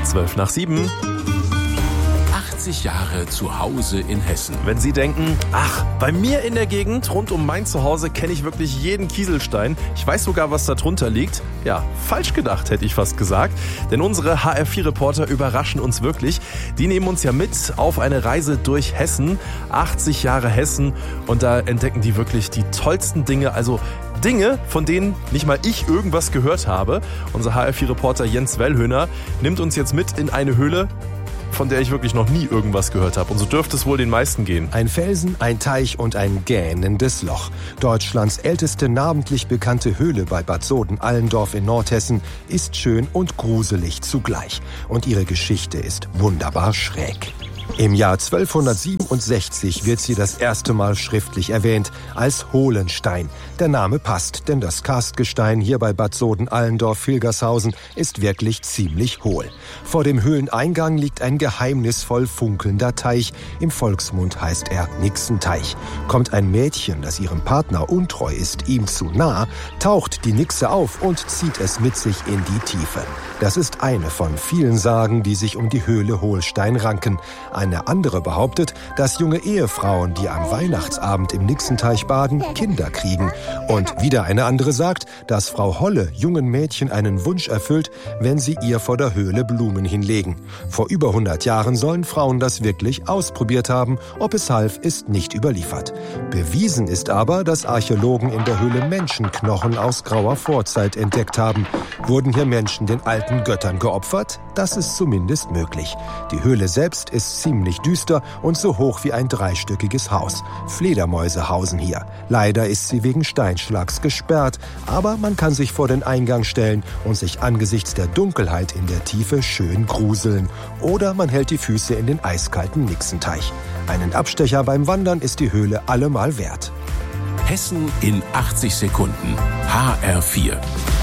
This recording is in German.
7:12. 80 Jahre zu Hause in Hessen. Wenn Sie denken, ach, bei mir in der Gegend rund um mein Zuhause kenne ich wirklich jeden Kieselstein. Ich weiß sogar, was da drunter liegt. Ja, falsch gedacht, hätte ich fast gesagt. Denn unsere HR4-Reporter überraschen uns wirklich. Die nehmen uns ja mit auf eine Reise durch Hessen. 80 Jahre Hessen. Und da entdecken die wirklich die tollsten Dinge. Also Dinge, von denen nicht mal ich irgendwas gehört habe. Unser HR4-Reporter Jens Wellhöhner nimmt uns jetzt mit in eine Höhle, von der ich wirklich noch nie irgendwas gehört habe. Und so dürfte es wohl den meisten gehen. Ein Felsen, ein Teich und ein gähnendes Loch. Deutschlands älteste namentlich bekannte Höhle bei Bad Soden-Allendorf in Nordhessen ist schön und gruselig zugleich. Und ihre Geschichte ist wunderbar schräg. Im Jahr 1267 wird sie das erste Mal schriftlich erwähnt als Hohlenstein. Der Name passt, denn das Karstgestein hier bei Bad Soden-Allendorf-Vilgershausen ist wirklich ziemlich hohl. Vor dem Höhleneingang liegt ein geheimnisvoll funkelnder Teich. Im Volksmund heißt er Nixenteich. Kommt ein Mädchen, das ihrem Partner untreu ist, ihm zu nah, taucht die Nixe auf und zieht es mit sich in die Tiefe. Das ist eine von vielen Sagen, die sich um die Höhle Hohlstein ranken. Eine andere behauptet, dass junge Ehefrauen, die am Weihnachtsabend im Nixenteich baden, Kinder kriegen. Und wieder eine andere sagt, dass Frau Holle jungen Mädchen einen Wunsch erfüllt, wenn sie ihr vor der Höhle Blumen hinlegen. Vor über 100 Jahren sollen Frauen das wirklich ausprobiert haben. Ob es half, ist nicht überliefert. Bewiesen ist aber, dass Archäologen in der Höhle Menschenknochen aus grauer Vorzeit entdeckt haben. Wurden hier Menschen den alten Göttern geopfert? Das ist zumindest möglich. Die Höhle selbst ist ziemlich düster und so hoch wie ein dreistöckiges Haus. Fledermäuse hausen hier. Leider ist sie wegen Steinschlags gesperrt, aber man kann sich vor den Eingang stellen und sich angesichts der Dunkelheit in der Tiefe schön gruseln. Oder man hält die Füße in den eiskalten Nixenteich. Einen Abstecher beim Wandern ist die Höhle allemal wert. Hessen in 80 Sekunden. HR4.